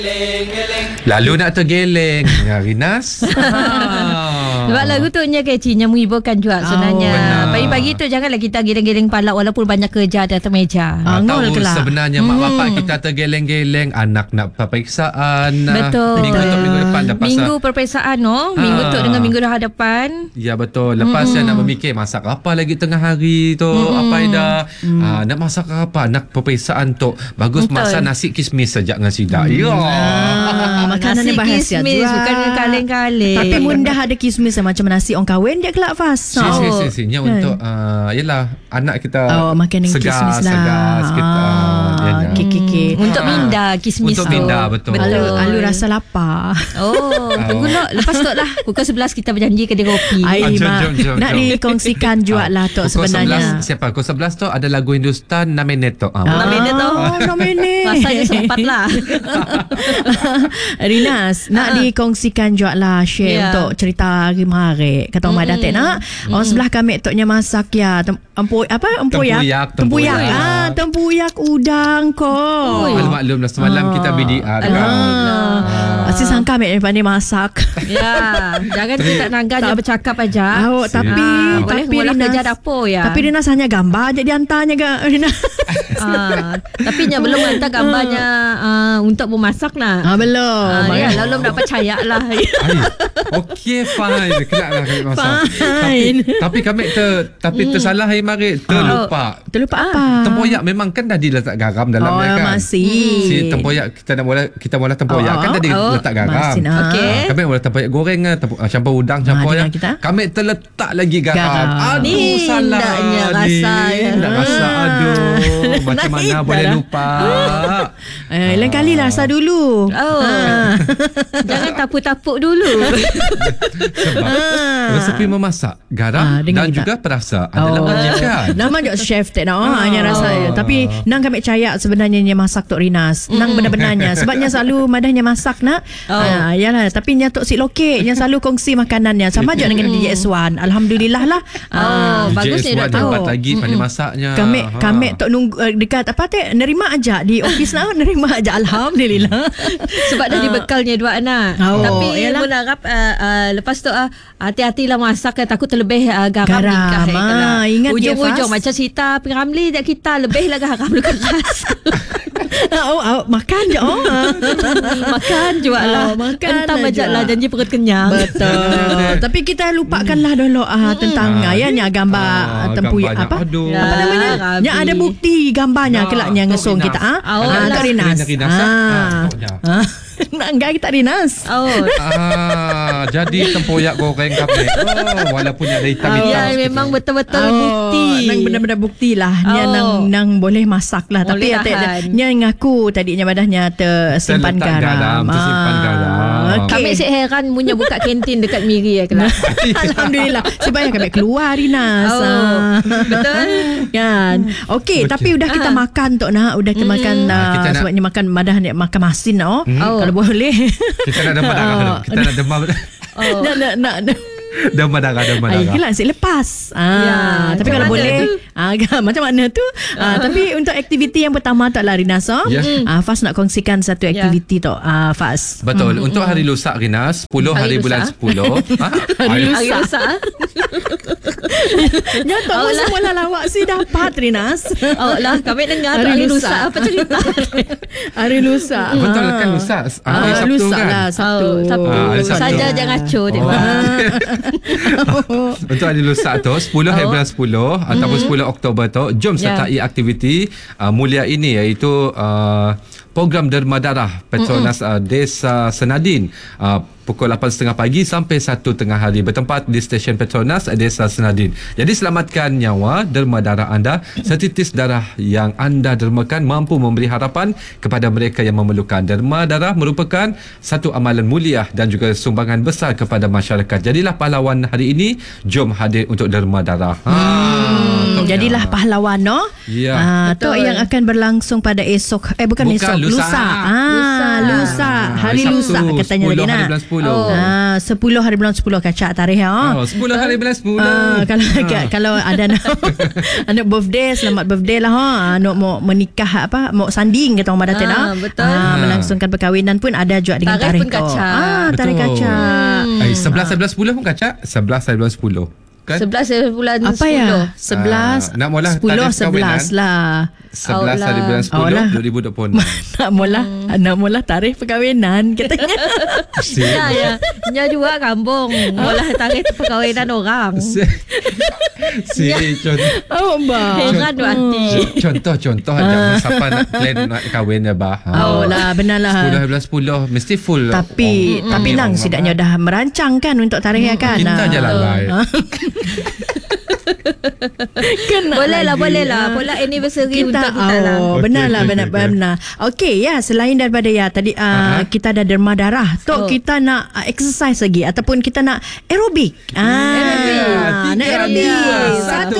Lalu nak tergeleng Rinas. Sebab lagu tu catchy, menghiburkan juga sebenarnya. Pagi-pagi tu janganlah kita geleng-geleng palak walaupun banyak kerja di atas meja. Tahu sebenarnya mak bapak kita tergeleng-geleng, anak nak peperiksaan. Betul. Minggu depan dah pasal minggu peperiksaan minggu tu dengan minggu hadapan. Ya betul. Lepas saya nak berfikir masak apa lagi tengah hari tu. Apa dah nak masak apa, nak peperiksaan tu. Bagus masak nasi kismis sejak dengan sidak. Ya. Makanan yang bahasia kismis, bukan kaleng-kaleng. Tapi mudah ada kismis macam nasi orang kahwin dia kelak fast. Nya untuk yalah anak kita makan kismis lah. Sikit. Untuk minda kismis tu. Untuk minda betul. Alu rasa lapar. Tunggu lepas tu lah pukul 11 kita berjanji kedai kopi. Jom. Nak dikongsikan juga lah tu sebenarnya. Siapa? Pukul 11 tu ada lagu Hindustan 6 minit tu. 6 minit tu. 6 minit. Rasanya sempat lah. Rinas nak dikongsikan juga lah share untuk cerita hari-hari. Kata Omar dah tak nak. Orang sebelah kami toknya masak ya tempuyak udang ko. Maklum lah semalam kita BDR. Asyik sangka mek pandai masak. Ya, jangan kita nangga je bercakap aja. Tapi Rinas kerja dapur ya. Tapi Rinas hanya gambar je diantaranya ke Rinas. Tapi belum hantar gambarnya untuk memasak lah. Belum. Belum nak percaya lah. Okey fine. Kelak lah kami masak. Tapi kami tersalah hari mari. Terlupa apa? Tempoyak memang kan dah diletak garam dalam dia kan. Masih. Si tempoyak kita mula tempoyak kan dah diletak garam. Kami mula tempoyak goreng campur udang campur yang kami terletak lagi garam. Aduh salahnya rasa. Nak rasa macam mana boleh lupa. Lain kali lah rasa dulu. Jangan tapuk-tapuk dulu. Sebab resepi memasak garam dan juga perasa adalah majikan. Nama je chef tak nak hanya rasa. Tapi nang kami percaya sebenarnya nya masak Tok Rinas. Nang benar-benarnya sebabnya selalu madahnya masak nak. Yalah tapi nya Tok Sik Lokek nya selalu kongsi makanannya sama je dengan DJ S1. Alhamdulillah lah. Bagus ni dah tahu. Dapat lagi pandai masaknya. Kami Tok nunggu dekat apa tak nerima aja di office nak nerima aja alhamdulillah. Sebab dah dibekalnya dua anak. Tapi mula harap lepas tu hati-hatilah masak takut terlebih garam nikah. Ingat ujung-ujung macam Sita Piramli dak kita lebih lah garam lu keras. Makan je makan juga lah. Entah macam lah janji perut kenyang. Betul. Tapi kita lupakanlah dulu tentang ayahnya gambar tempuyak apa namanya yang ada bukti gambarnya kelaknya ngesong kita Tok Rinas. Nak enggak kita Rinas. Jadi tempoyak goreng kami. Walaupun ada hitam-hitam. Ya memang betul-betul bukti. Nang benar-benar bukti lah. Nang boleh masak lah. Tapi nya ngaku tadinya badahnya tersimpan garam. Tersimpan garam. Kami si heran punya buka kantin dekat Miri ya kelak. Alhamdulillah. Sebab kami keluar Rinas. Betul. Kan. Okey, tapi udah kita makan tok nak. Udah kita makan sebabnya makan madah makan masin kalau boleh. Kita nak demam darah dulu. Kita nak demam. Nak Demam darah. Gila asyik lepas. Tapi kalau boleh macam mana tu. Tapi untuk aktiviti yang pertama tak lah Rinas. Fas nak kongsikan satu aktiviti tu Fas. Betul. Untuk hari lusa Rinas 10 hari bulan 10. Hari lusa. Nyata semua lah lawak si dapat Rinas. Lah kami dengar hari lusa apa cerita. Hari lusa. Betul kan lusa. Hari Sabtu lusa kan. lah Sabtu. Saja jangan ngaco dia. Untuk hari lusa tu 10 hari bulan 10 ataupun 10 Oktober tu jom sertai aktiviti mulia ini iaitu program derma darah Petronas Desa Senadin pukul 8.30 pagi sampai 1 tengah hari bertempat di stesen Petronas Desa Senadin. Jadi selamatkan nyawa derma darah anda. Setitis darah yang anda dermakan mampu memberi harapan kepada mereka yang memerlukan. Derma darah merupakan satu amalan mulia dan juga sumbangan besar kepada masyarakat. Jadilah pahlawan hari ini. Jom hadir untuk derma darah. Jadilah pahlawan tu yang akan berlangsung pada esok lusa. Lusa. Hari lusa katanya tadi nak. 10 hari bulan 10 kacak tarikh 10 hari bulan 10. Kalau ada anak birthday, selamat birthday lah anak mau menikah mau sanding kata orang Barat betul. Melangsungkan perkahwinan pun ada juga dengan tarikh pun kacak. tarikh kacak. 11 hari bulan 10 pun kacak. 11 hari bulan 10 kan? 11 bulan 10. Apa ya? 11 nak mula 10 11 lah. 11 hari bulan 10 2026. Nak mula tarikh perkahwinan katanya. Ya. Nya juga kampung. Mula tarikh perkahwinan orang. Heran tu hati. Contoh aja siapa nak plan nak kahwin ya bah. Lah benar lah. 10 hari bulan 10 mesti full. Tapi lang setidaknya dah merancang kan untuk tarikh kan. Kita je lalai. Boleh lah Pola anniversary kita, untuk kita lah. Benar. Okey ya, selain daripada kita ada derma darah tu, kita nak exercise lagi ataupun kita nak aerobik. Nak aerobik. 1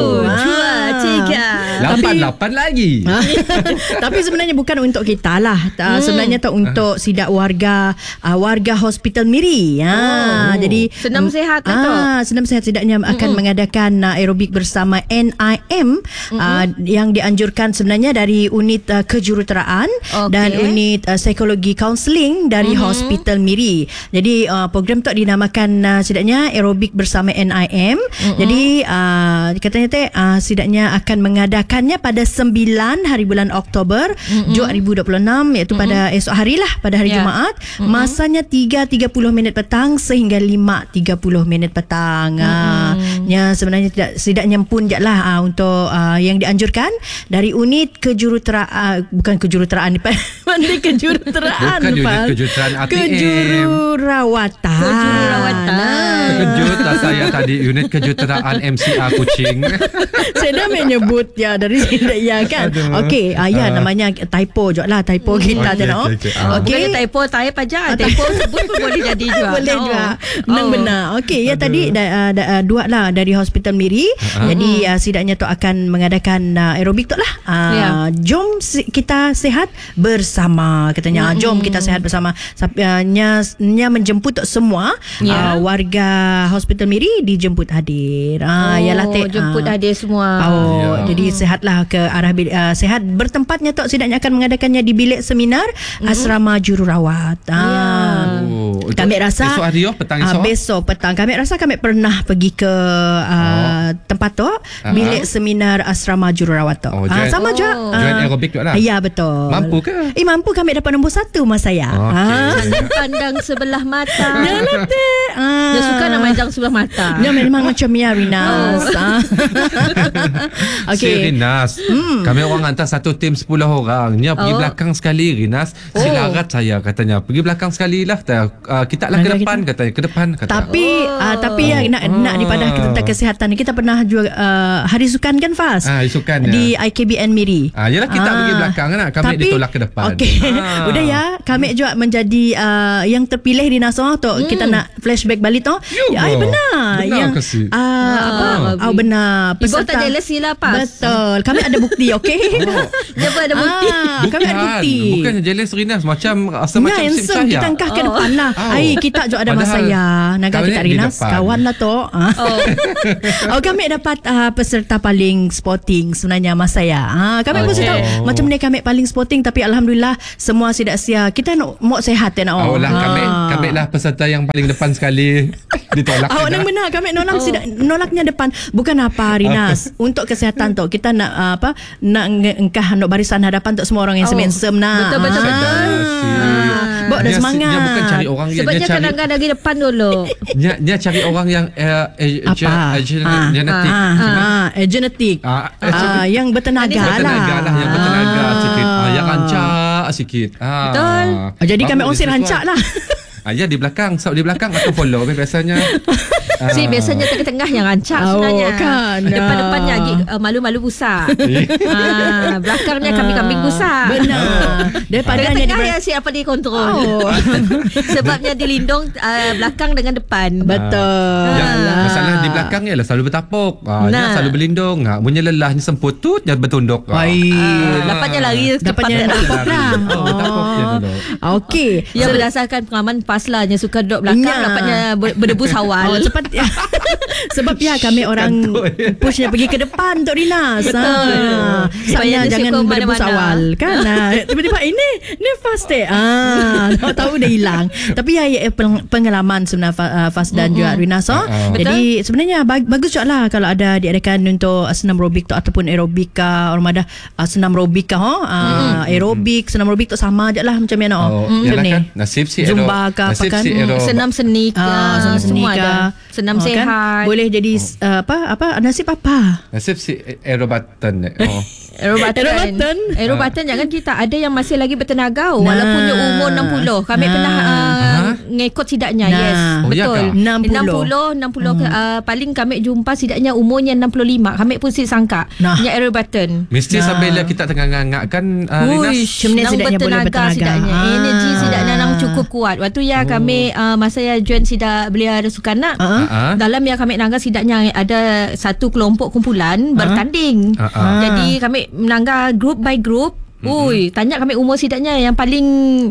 2 3 8 lagi. Tapi sebenarnya bukan untuk kita lah. Sebenarnya tu untuk sidak warga Hospital Miri. Jadi senam sehat lah tu. Senam sehat sidaknya akan mengadakan aerobik bersama NIM yang dianjurkan sebenarnya dari unit kejuruteraan dan unit psikologi kaunseling dari Hospital Miri. Jadi program tu dinamakan sidaknya aerobik bersama NIM. Jadi katanya sidaknya akan mengadakannya pada 9 hari bulan Oktober 2026, iaitu pada esok hari lah, pada hari Jumaat. Masanya 3.30 minit petang sehingga 5.30 minit petang. Sebenarnya setidaknya pun je lah untuk yang dianjurkan dari unit kejuruteraan, bukan kejuruteraan ni Mandi kejuruteraan bukan unit kejuruteraan ATM, kejururawatan. Terkejut lah saya tadi unit kejuruteraan MCA Kuching. Saya dah menyebut dari sini kan. Okey, namanya typo je lah, typo kita tengok. Okey, typo type aja. Typo sebut pun boleh jadi juga. Boleh juga. Benar. Okey, tadi dua lah dari Hospital Miri. Jadi sidaknya tu akan mengadakan aerobik tu lah. Jom kita sihat bersama katanya. Jom kita sihat bersama. Nya menjemput semua warga Hospital Miri dijemput hadir. Jemput hadir semua. Jadi sihatlah ke arah sihat. Bertempatnya tu sidaknya akan mengadakannya di bilik seminar asrama jururawat. Kami rasa esok hari petang esok. Besok petang kami rasa kami pernah pergi ke tempat tu, bilik seminar asrama jururawat tu. Sama je. Join aerobik tu lah. Ya, betul. Mampu ke? Mampu, kami dapat nombor 1 mas saya. Jangan pandang sebelah mata. Dia suka nak pandang sebelah mata. Dia memang macam Rinas. Okay. Rinas, kami orang hantar satu tim 10 orang. Nya pergi belakang sekali Rinas. Silarat saya katanya. Pergi belakang sekali lah. Kita lah ke depan katanya. Ke depan kata. Tapi yang nak dipadah tentang kesihatan, kita pernah juga hari sukan kan Fas? Hari sukan di IKBN Miri. Yalah kita pergi belakang kan. Kami ditolak ke depan. Okey. Udah ya, kami juga menjadi yang terpilih di Nasional tu. Kita nak flashback balik tu. Benar. Yang benar. Ibu tak jealousy lah Pas. Betul. Kami ada bukti, okey? Dia pun ada bukti. Kami ada bukti. Bukannya jealous Rinas, macam rasa macam sim saya. Kita angkah ke depan lah. Kita juga ada mas saya. Naga kita Rinas, kawan lah tu. Kami dapat peserta paling sporting sebenarnya mas saya. Kami pun tahu macam ni kami paling sporting, tapi alhamdulillah semua sidak sia. Kita mau sehat ya nak. Kami lah peserta yang paling depan sekali. Ditolak. Nang benar kami nolaknya depan. Bukan apa Rinas, untuk kesihatan tu kita nak nak engkah nak barisan hadapan untuk semua orang yang semensem nak. Betul. Bawa dah semangat. Dia bukan cari orang yang sebabnya kadang-kadang dari depan dulu. Dia cari orang yang genetik. Genetik. Yang bertenaga lah. Yang bertenaga sikit. Yang rancak sikit. Betul. Jadi kami orang rancak lah. Di belakang atau follow biasanya. Biasanya tengah-tengah yang rancak sebenarnya. Kan. Depan-depannya lagi malu-malu busak. Belakangnya kambing-kambing busak. Benar. Daripada tengah yang siapa dia kontrol. Sebabnya dilindung belakang dengan depan. Betul. Masalah di belakang ni lah selalu bertapuk. Dia selalu berlindung. Punya lelahnya semput tu dia bertunduk. Dapatnya lari cepat bertapuk lah. Bertapuk dia duduk. Okey. Yang berdasarkan pengalaman paslanya suka duduk belakang, dapatnya berdebus awal. Cepat. Sebab kami orang pushnya pergi ke depan Tok Rinas. Betul. Supaya jangan berdebus mana-mana. awal kan. Tiba-tiba ini fast tahu dah hilang. Tapi pengalaman sebenarnya Fas dan juga Rinas. Jadi sebenarnya bagus juga lah kalau ada diadakan untuk senam aerobik tu ataupun aerobika orang ada senam aerobika aerobik senam aerobik tu sama je lah macam mana macam ni kan? Nasib si Zumba ke apa kan senam seni senam seni semua ke ada. Senam sehat kan? Boleh jadi apa nasib apa Nasib si aerobatan. Aerobatan jangan kita ada yang masih lagi bertenaga walaupunnya umur 60. Kami pernah ngikut sidaknya. Yes, betul. 60 paling kami jumpa sidaknya umurnya 65. Kami pun sangka nya aerobatan. Mesti sampai kita tengah ngangakkan Rinas. Nang bertenaga sidaknya. Energi sidaknya nang cukup kuat. Waktu kami masa join sidak belia Sukanak dalam kami nangga sidaknya ada satu kelompok kumpulan bertanding. Jadi kami menangga group by group. Tanya kami umur sidaknya yang paling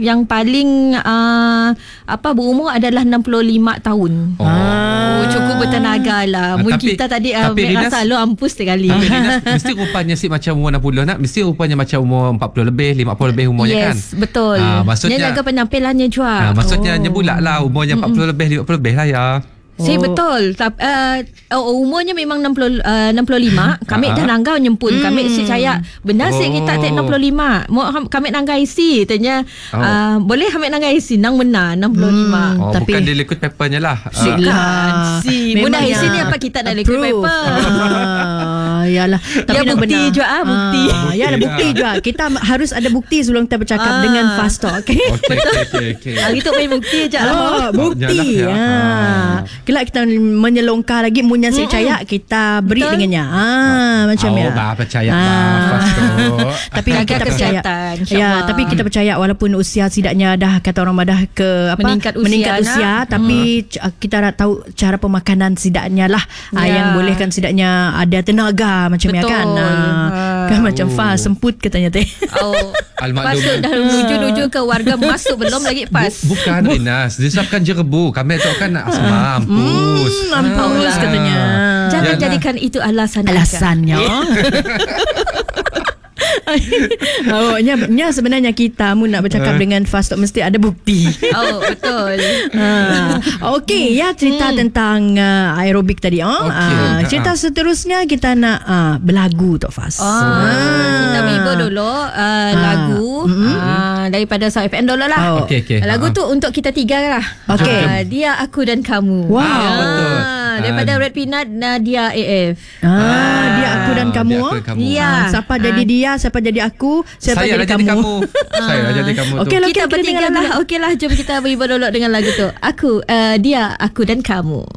berumur adalah 65 tahun. Cukup bertenaga lah. Mungkin kita tadi rasa lo ampus sekali. Mesti rupanya macam umur 60 nak, mesti rupanya macam umur 40 lebih, 50 lebih umurnya kan. Yes, betul. Maksudnya dia jaga penampilannya juga. Maksudnya nyebulak lah umurnya 40 lebih, 50 lebih lah ya. Betul. Umurnya memang 65. Kami dah nangga nyempun. Kami percaya benar kita tak 65. Kami nangga isi tanya boleh kami nangga isi nang benar 65. Tapi bukan dia liquid papernya lah. Mudah isi ni apa kita dah liquid paper. Yalah. Tapi bukti juga bukti. Yalah bukti juga. Kita harus ada bukti sebelum kita bercakap dengan Fast Talk. Okey. Hari tu main bukti je. Bukti. Kelak kita menyelongkar lagi munya saya percaya kita beri dengannya. Macam percaya Fast Talk. Tapi kita percaya. Tapi kita percaya walaupun usia sidaknya dah kata orang dah ke meningkat usia tapi kita dah tahu cara pemakanan sidaknya lah yang bolehkan sidaknya ada tenaga macam kan. Kan macam Fast semput katanya teh. Pasal dah menuju ke warga masuk belum lagi pas. Bukan Rinas, disebabkan jerebu. Kami tu kan asma mampus katanya. Jangan jadikan itu alasannya. Sebenarnya kita nak bercakap dengan Fast Talk mesti ada bukti. Betul. Okey, cerita tentang aerobik tadi. Cerita seterusnya kita nak berlagu Tok Fast. Kita beribu dulu lagu daripada Sound FM dulu lah. Okay. Lagu tu untuk kita tiga lah. Dia, Aku dan Kamu. Betul. Daripada Red Peanut, Dia AF. Dia, Aku dan Kamu. Ya. Siapa jadi dia, siapa jadi aku, siapa saya jadi kamu. Saya lah jadi kamu tu. Kita bertiga lah. Okey lah, jom kita beribu dulu dengan lagu tu. Dia, Aku dan Kamu.